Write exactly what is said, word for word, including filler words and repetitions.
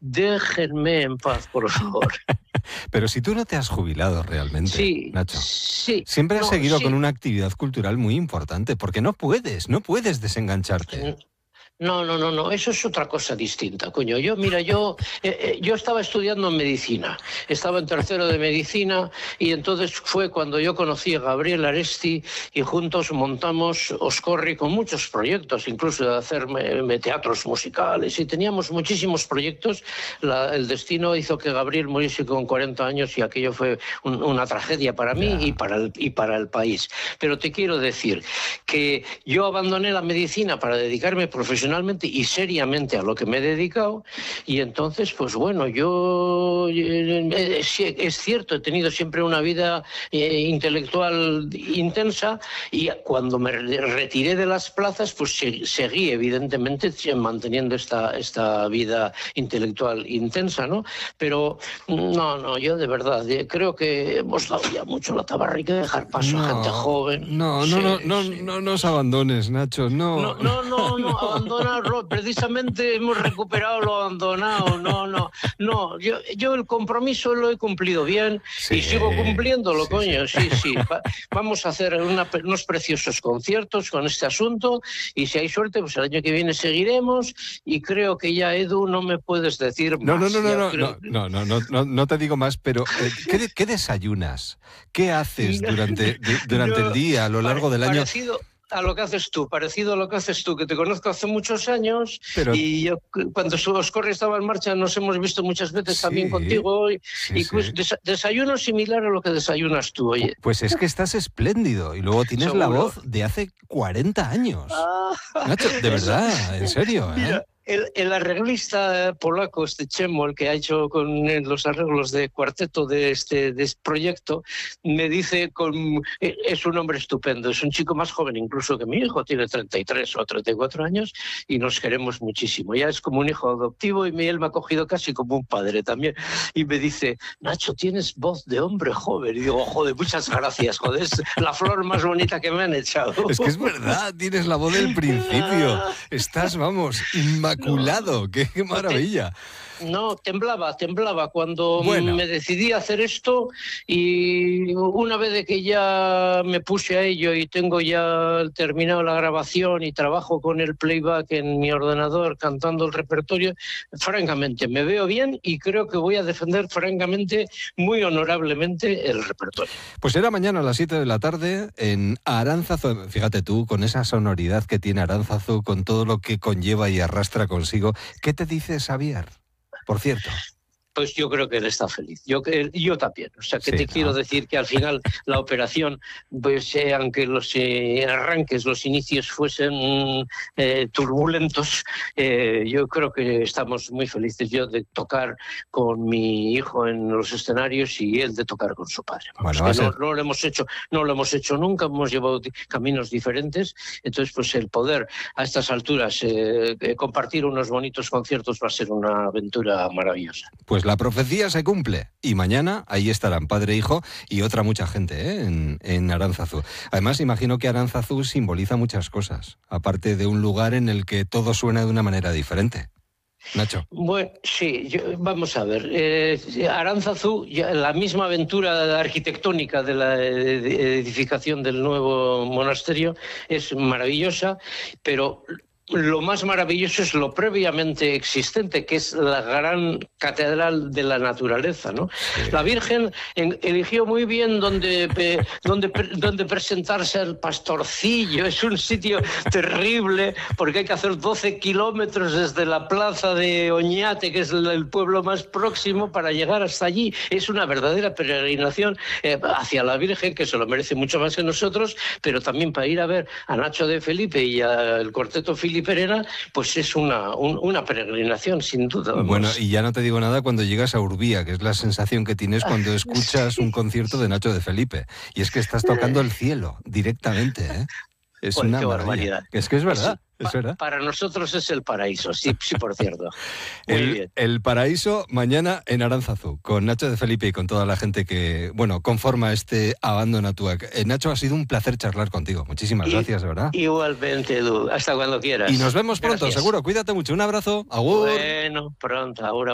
déjenme en paz, por favor. Pero si tú no te has jubilado realmente, Sí, Nacho, sí. siempre has No, seguido sí. con una actividad cultural muy importante, porque no puedes, no puedes desengancharte. No, no, no, no, eso es otra cosa distinta, coño. Yo, mira, yo, eh, eh, yo estaba estudiando medicina, estaba en tercero de medicina y entonces fue cuando yo conocí a Gabriel Aresti y juntos montamos Oscorri con muchos proyectos, incluso de hacer me, me teatros musicales y teníamos muchísimos proyectos. La, el destino hizo que Gabriel muriese con cuarenta años y aquello fue un, una tragedia para mí Ya. y para, el, y para el país. Pero te quiero decir que yo abandoné la medicina para dedicarme profesionalmente y seriamente a lo que me he dedicado y entonces pues bueno, yo eh, es cierto, he tenido siempre una vida eh, intelectual intensa y cuando me retiré de las plazas pues seguí evidentemente manteniendo esta, esta vida intelectual intensa, ¿no? Pero no, no, yo de verdad creo que hemos dado ya mucho la tabarra, hay que dejar paso no, a gente joven. No, sí, no, no, no, sí. no nos abandones, Nacho, no. No, no, no, no, abandonarlo. Precisamente hemos recuperado lo abandonado. No, no, no. Yo, yo el compromiso lo he cumplido bien Sí, y sigo cumpliéndolo, sí, coño. sí. Sí, sí. Va, vamos a hacer una, unos preciosos conciertos con este asunto y si hay suerte, pues el año que viene seguiremos y creo que ya, Edu, no me puedes decir No, más. no, no, no, no, creo... no, no, no, no, no te digo más, pero eh, ¿qué, ¿qué desayunas? ¿Qué haces durante, du, durante Yo, el día, a lo largo del año? Parecido a lo que haces tú, parecido a lo que haces tú, que te conozco hace muchos años Pero, y yo cuando Oscorri estaba en marcha nos hemos visto muchas veces sí, también contigo y, sí, y sí. pues, des, desayuno similar a lo que desayunas tú, oye. Pues es que estás espléndido y luego tienes ¿Seguro? La voz de hace cuarenta años. Ah, Nacho, de verdad, en serio, ¿eh? Mira, el, el arreglista polaco, este Chemo, el que ha hecho con los arreglos de cuarteto de este, de este proyecto, me dice, con, es un hombre estupendo, es un chico más joven incluso que mi hijo, tiene treinta y tres o treinta y cuatro años y nos queremos muchísimo. Ya es como un hijo adoptivo y él me ha cogido casi como un padre también. Y me dice, Nacho, tienes voz de hombre joven. Y digo, joder, muchas gracias, joder, es la flor más bonita que me han echado. Es que es verdad, tienes la voz del principio. Estás, vamos, inmaculado. No, qué, qué maravilla. No, temblaba, temblaba cuando bueno. me decidí a hacer esto y una vez de que ya me puse a ello y tengo ya terminado la grabación y trabajo con el playback en mi ordenador cantando el repertorio, francamente me veo bien y creo que voy a defender francamente, muy honorablemente el repertorio. Pues será mañana a las siete de la tarde en Aránzazu, fíjate tú, con esa sonoridad que tiene Aránzazu, con todo lo que conlleva y arrastra consigo. ¿Qué te dice Xavier? Por cierto. Pues yo creo que él está feliz. Yo, yo también. O sea, que sí, te ¿no? quiero decir que al final la operación, pues eh, aunque los eh, arranques, los inicios fuesen eh, turbulentos, eh, yo creo que estamos muy felices. Yo de tocar con mi hijo en los escenarios y él de tocar con su padre. Vamos, bueno, que no, no lo hemos hecho, no lo hemos hecho nunca, hemos llevado caminos diferentes. Entonces, pues el poder a estas alturas eh, compartir unos bonitos conciertos va a ser una aventura maravillosa. Pues la profecía se cumple y mañana ahí estarán padre e hijo y otra mucha gente ¿eh? en, en Aránzazu. Además, imagino que Aránzazu simboliza muchas cosas, aparte de un lugar en el que todo suena de una manera diferente. Nacho. Bueno, sí, yo, vamos a ver. Eh, Aránzazu, la misma aventura arquitectónica de la edificación del nuevo monasterio es maravillosa, pero lo más maravilloso es lo previamente existente, que es la gran catedral de la naturaleza, ¿no? Sí. La Virgen en, eligió muy bien donde, eh, donde, donde presentarse al pastorcillo. Es un sitio terrible porque hay que hacer doce kilómetros desde la plaza de Oñate, que es el, el pueblo más próximo, para llegar hasta allí. Es una verdadera peregrinación eh, hacia la Virgen, que se lo merece mucho más que nosotros, pero también para ir a ver a Nacho de Felipe y al cuarteto Filiperena, pues es una, un, una peregrinación, sin duda. Vamos. Bueno, y ya no te digo nada cuando llegas a Urbía, que es la sensación que tienes cuando escuchas un concierto de Nacho de Felipe. Y es que estás tocando el cielo directamente, ¿eh? Es pues una qué maravilla. barbaridad. Es que es verdad. Es, es verdad. Para nosotros es el paraíso, sí, sí, por cierto. Muy el, bien. El paraíso mañana en Aránzazu, con Nacho de Felipe y con toda la gente que, bueno, conforma este Abandonatuac. Eh, Nacho, ha sido un placer charlar contigo. Muchísimas y, gracias, de verdad. Igualmente, Edu. Hasta cuando quieras. Y nos vemos pronto, gracias. Seguro. Cuídate mucho. Un abrazo. Agur. Bueno, pronto. Ahora.